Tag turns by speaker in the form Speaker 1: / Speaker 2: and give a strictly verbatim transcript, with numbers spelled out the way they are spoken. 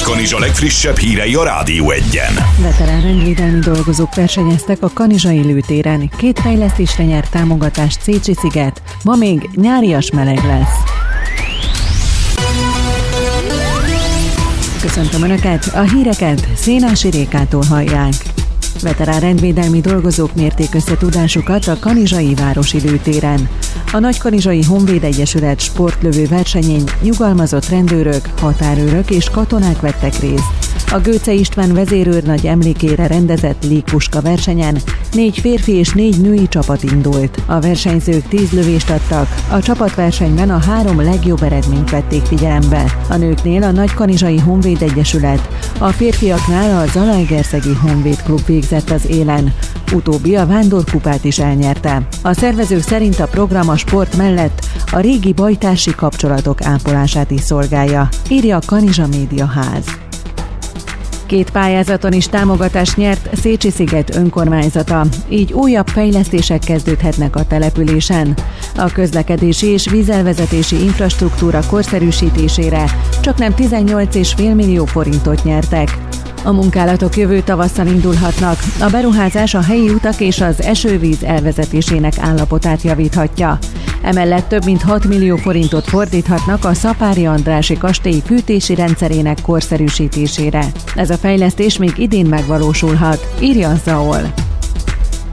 Speaker 1: Nagykanizsa legfrissebb hírei a Rádió Egyen.
Speaker 2: Veterán rendvédelmi dolgozók versenyeztek a kanizsai lőtéren. Két fejlesztésre nyert támogatást Szécsi-sziget. Ma még nyárias meleg lesz. Köszöntöm Önöket, a híreket Szénási Rékától hallják. Veterán rendvédelmi dolgozók mérték össze tudásukat a kanizsai városi lőtéren. A Nagykanizsai Honvéd Egyesület sportlövő versenyén nyugalmazott rendőrök, határőrök és katonák vettek részt. A Göce István vezérőrnagy emlékére rendezett légpuska versenyen négy férfi és négy női csapat indult. A versenyzők tíz lövést adtak, a csapatversenyben a három legjobb eredményt vették figyelembe. A nőknél a Nagykanizsai Honvéd Egyesület, a férfiaknál a Zalaegerszegi Honvéd Klub végzett az élen. Utóbbi a Vándorkupát is elnyerte. A szervezők szerint a program a sport mellett a régi bajtársi kapcsolatok ápolását is szolgálja, írja a Kanizsa Média Ház. Két pályázaton is támogatást nyert Szécsi-sziget önkormányzata, így újabb fejlesztések kezdődhetnek a településen. A közlekedési és vízelvezetési infrastruktúra korszerűsítésére csaknem tizennyolc egész öt millió forintot nyertek. A munkálatok jövő tavasszal indulhatnak. A beruházás a helyi utak és az esővíz elvezetésének állapotát javíthatja. Emellett több mint hat millió forintot fordíthatnak a Szapáry Andrássy kastély fűtési rendszerének korszerűsítésére. Ez a fejlesztés még idén megvalósulhat, írja a zé á o el.